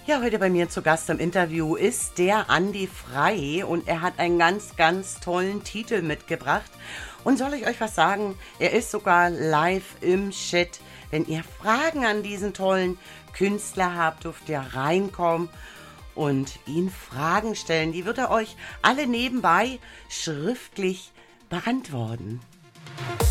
Ja, heute bei mir zu Gast im Interview ist der Andi Frei und er hat einen ganz, ganz tollen Titel mitgebracht. Und soll ich euch was sagen? Er ist sogar live im Chat. Wenn ihr Fragen an diesen tollen Künstler habt, dürft ihr reinkommen und ihn Fragen stellen. Die wird er euch alle nebenbei schriftlich beantworten.